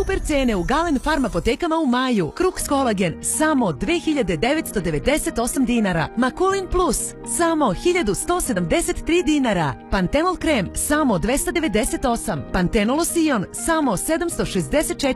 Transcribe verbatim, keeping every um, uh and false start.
super cene u Galen Farm apotekama u maju. Krux Kolagen samo dve hiljade devetsto devedeset osam dinara. Makulin Plus samo hiljadu sto sedamdeset tri dinara. Pantenol krem samo dvesta devedeset osam. Pantenol Losion samo sedamsto šezdeset četiri